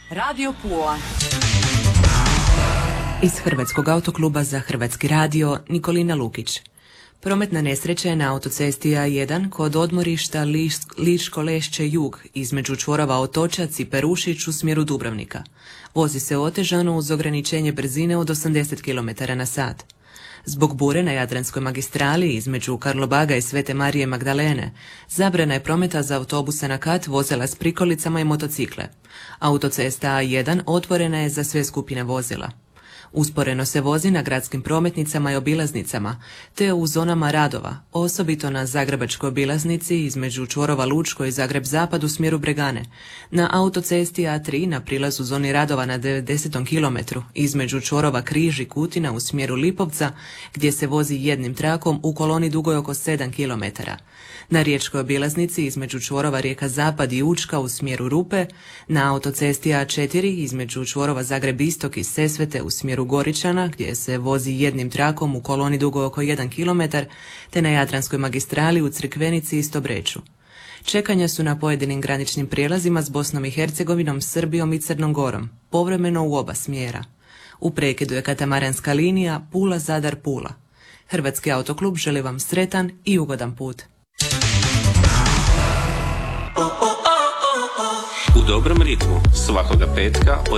Radio Pula. Iz Hrvatskog autokluba za Hrvatski radio Nikolina Lukić. Prometna nesreća je na autocesti A1 kod odmorišta Liško Lešće jug između čvorova Otočac i Perušić u smjeru Dubrovnika. Vozi se otežano uz ograničenje brzine od 80 km/h. Zbog bure na Jadranskoj magistrali između Karlobaga i Svete Marije Magdalene zabrana je prometa za autobuse na kat, vozila s prikolicama i motocikle. Autocesta A1 otvorena je za sve skupine vozila. Usporeno se vozi na gradskim prometnicama i obilaznicama, te u zonama radova, osobito na Zagrebačkoj obilaznici između čvorova Lučko i Zagreb Zapad u smjeru Bregane, na autocesti A3 na prilazu zoni radova na 90. kilometru između čvorova Križ i Kutina u smjeru Lipovca, gdje se vozi jednim trakom u koloni dugoj oko 7 km, na riječkoj obilaznici između čvorova Rijeka Zapad i Učka u smjeru Rupe, na autocesti A4 između čvorova Zagreb Istok i Sesvete u smjeru Goričana, gdje se vozi jednim trakom u koloni dugo oko 1 km, te na Jadranskoj magistrali u Crikvenici i Stobreču. Čekanja su na pojedinim graničnim prijelazima s Bosnom i Hercegovinom, Srbijom i Crnom Gorom, povremeno u oba smjera. U prekidu je katamaranska linija Pula-Zadar-Pula. Hrvatski autoklub želi vam sretan i ugodan put. U dobrom ritmu svakoga petka od